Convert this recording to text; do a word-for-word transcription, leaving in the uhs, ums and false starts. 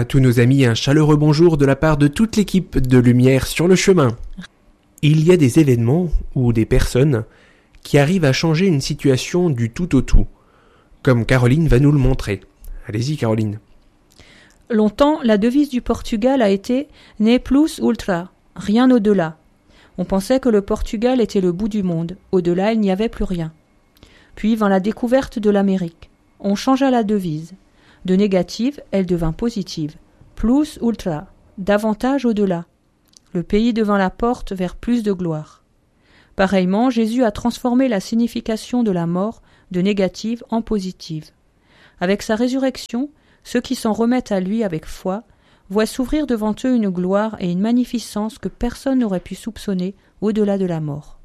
À tous nos amis, un chaleureux bonjour de la part de toute l'équipe de Lumière sur le chemin. Il y a des événements ou des personnes qui arrivent à changer une situation du tout au tout, comme Caroline va nous le montrer. Allez-y Caroline. Longtemps, la devise du Portugal a été « Ne plus ultra », rien au-delà. On pensait que le Portugal était le bout du monde, au-delà il n'y avait plus rien. Puis vint la découverte de l'Amérique. On changea la devise. De négative, elle devint positive. Plus ultra, davantage au-delà. Le pays devint la porte vers plus de gloire. Pareillement, Jésus a transformé la signification de la mort de négative en positive. Avec sa résurrection, ceux qui s'en remettent à lui avec foi voient s'ouvrir devant eux une gloire et une magnificence que personne n'aurait pu soupçonner au-delà de la mort.